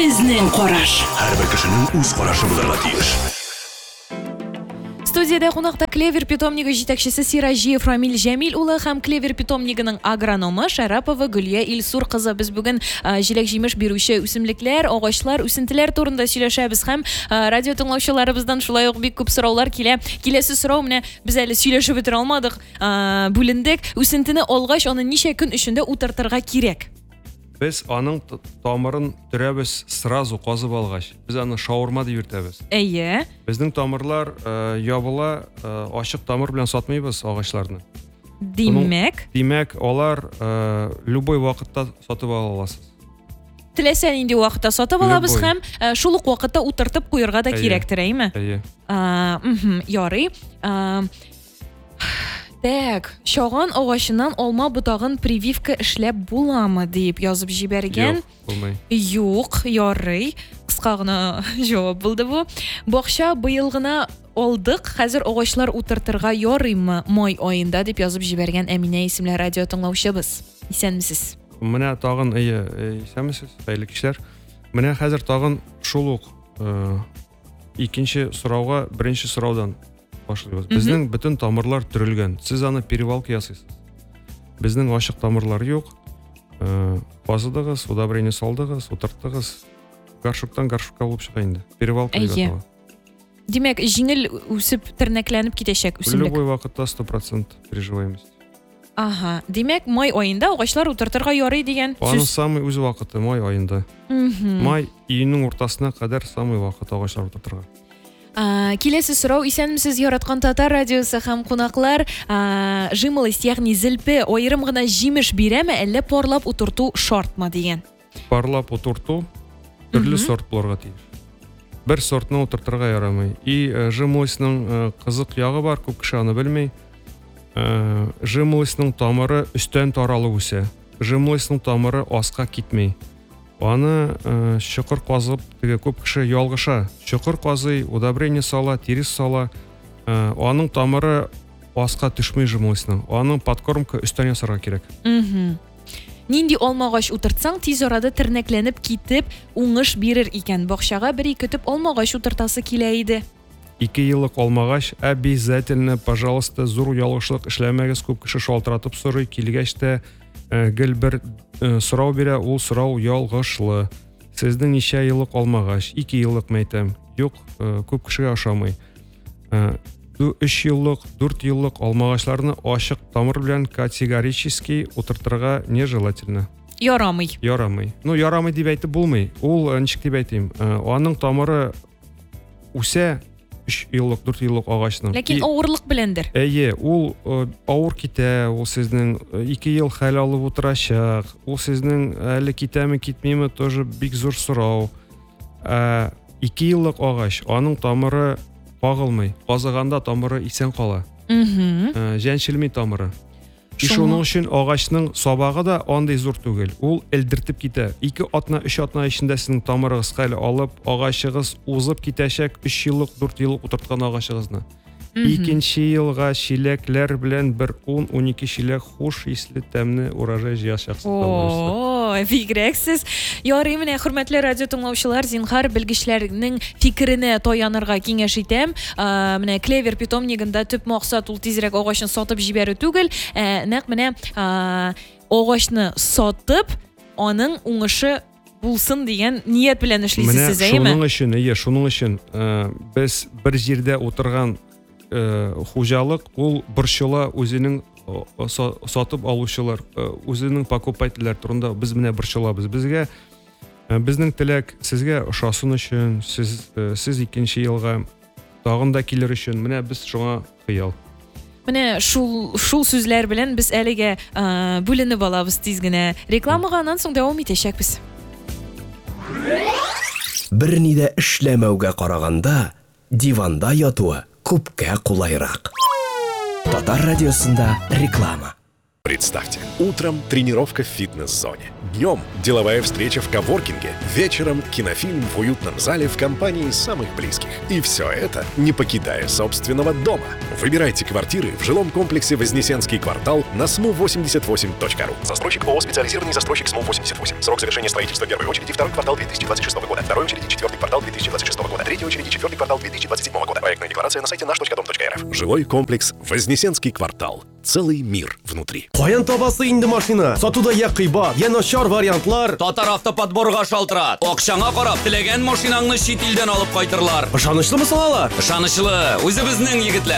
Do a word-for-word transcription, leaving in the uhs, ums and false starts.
Безнең караш. Һәрбер кешенең үз карашы булырга тиеш. Студияда қонақта Клевер питомнигі жетекшісі Сиражиев Рамиль Жәмил улы һәм Клевер питомнигінің агрономы Шарапова Гүлия Илсур қызы. Біз бүгін ә, җиләк җимеш бирүче үсемлекләр, агачлар, үсентеләр турында сөйләшәбез һәм ә, радио тыңлаучыларыбыздан шулай ук бик күп сораулар килә. Киләсе сорау менә без әле сөйләшеп бетерә алмадык. Ә, бүлендек үсентене алгач, аны ничә көн эчендә утыртырга кирәк? Biz аның тамырын төрәбез сразу казып алгач. Без аны шаурма дип йөртәбез. Әйе. Безнең тамырлар э, ябыла, э, ачык тамыр белән сатмыйбыз агачларны. Димәк, Димәк, алар э, любой вакытта сатып ала аласыз. теләсә нинди вакытта сатып алабыз Любой. һәм ә, шул ук вакытта утыртып куярга да Әйе. кирәктер, әйме? Әйе. А, мхм, ярый. А, Так, чаган агачынан алма ботагын прививка эшләп буламы дип язып җибәргән. Юк, булмый. Юк, ярый. Кыска гына җавап булды бу. Бакча быел гына алдык, хәзер агачлар утыртырга ярыймы май аенда дип язып җибәргән Әминә исемле радио тыңлаучыбыз. Исәнмесез? Менә тагын әйе, исәнмесез, хәерле кичләр. Менә хәзер тагын шул ук э, икенче сорауга беренче сораудан башлыйбыз. Безнең бөтен тамырлар төрелгән. Сез аны перевалка ясыйсыз. Безнең ачык тамырлар юк. Э, Казыдыгыз, удобрение салдыгыз, утырттыгыз. Гаршуктан гаршукка булып чыга инде. Перевалка дип Әйе. атала. Димәк, җиңел үсеп тернәкләнеп китәчәк үсемлек. Любой вакытта сто процентов приживаемость. Ага, димәк, май аенда агачлар утыртырга ярый дигән Аның сүз. самый үз вакыты май аенда. Мгм. Май июньнең уртасына кадәр самый вакыт агачлар утыртырга. А, Киләсе сорау, исәнмесез яраткан татар радиосы һәм кунаклар, а, жимылыс, ягъни зелпе аерым гына җимеш бирәме, әллә парлап утырту шартмы дигән? Парлап утырту төрле Мгм. сорт булырга тиеш. Бер сортны утыртырга ярамый. И э, жимылысның э, кызык ягы бар, күп кеше аны белми. Э, Жимылысның тамыры өстән таралып үсә. Жимылысның тамыры аска китмей. Аны э, чокыр казып, теге күп кеше ялгыша. Чокыр казый, удобрение сала, тирис сала. Э, Аның тамыры аска төшмей жимылысның. Аның подкормка өстән ясарга кирәк. Мгм. Нинди алмагач утыртсаң, тиз арада тернәкләнеп китеп, уңыш бирер икән. Бакчага бер-ике төп алмагач утыртасы килә иде. Ике еллык алмагач, обязательно, пожалуйста, зур ялгышлык эшләмәгез, күп кеше шалтыратып сорый, килгәч тә э, гел бер э, сорау бирә, ул сорау ялгышлы. Сезнең ничә еллык алмагач? Ике еллык мәйтәм. Юк, э, күп кешегә ошамый. Э, Өч еллык, дүрт еллык алмагачларны ачык тамыр белән категорически утыртырга нежелательно. Ярамый. Ярамый. Ну, ярамый дип әйтеп булмый. Ул э, ничек дип әйтим? Э, Аның тамыры үсә өч еллык, дүрт еллык агачның. Ләкин И- авырлык беләндер. Әйе, ул э, авыр китә, ул сезнең э, ике ел хәл алып утырачак. Ул сезнең әле китәме, китмиме, тоже бик зур сорау. Ә, ике еллык агач, аның тамыры кагылмый. Казыганда тамыры исән кала. Мгм. Ә, Җәнчелми тамыры. И Шуңа- шуның өчен агачның сабагы да андай зур түгел. Ул элдертеп китә. ике атна, өч атна эчендә сезнең тамырыгыз хәл алып, агачыгыз узып китәчәк өч еллык, дүрт еллык утырткан агачыгызны. Мгм. Икенче елга чиләкләр белән бер ун-унике чиләк хуш исле тәмле урожай җыячаксыз. О, бигрәксез. Ярый, менә хөрмәтле радио тыңлаучылар, зинһар белгечләрнең фикеренә таянырга киңәш итәм. А, Менә Клевер питомнигында төп максат ул тизрәк агачны сатып җибәрү түгел, ә, нәкъ менә а, агачны сатып, аның уңышы булсын дигән ният белән Менә эшлисез, шуның әйме? өчен, әйе, шуның өчен э, без бер җирдә утырган э, хуҗалык, ул борчыла үзенең э, са- сатып алучылар, э, үзенең покупательләр турында без менә борчылабыз. Безгә э, безнең теләк сезгә ошасын өчен, сез э, сез икенче елга тагын да килер өчен, менә без шуңа хыял. Менә шул шул сүзләр белән без әлегә а, бүленеп алабыз тиз генә. Рекламага, аннан соң дәвам итәчәкбез. Бер ни дә эшләмәүгә караганда диванда ятуы күпкә кулайрак. Татар радиосында реклама. Представьте, утром тренировка в фитнес-зоне. Днем деловая встреча в коворкинге. Вечером кинофильм в уютном зале в компании самых близких. И все это, не покидая собственного дома. Выбирайте квартиры в жилом комплексе Вознесенский квартал на сму восемьдесят восемь точка ру. Застройщик ООО «Специализированный застройщик СМУ восемьдесят восемь». Срок завершения строительства первой очереди второй квартал две тысячи двадцать шестого года. Второй очереди четвертый квартал две тысячи двадцать шестого года. Третьей очереди четвертый квартал две тысячи двадцать седьмого года. Проектная декларация на сайте наш точка дом точка эр эф. Жилой комплекс Вознесенский квартал. Целый мир внутри. Каян табасы инде машина. Сатуда я кыйбат, я начар вариантлар. Татар автоподборга шалтырат. Акчаңа карап теләгән машинаңны чит илдән алып кайтырлар. Ышанычлымы соңалар? Ышанычлы, үзебезнең егетләр.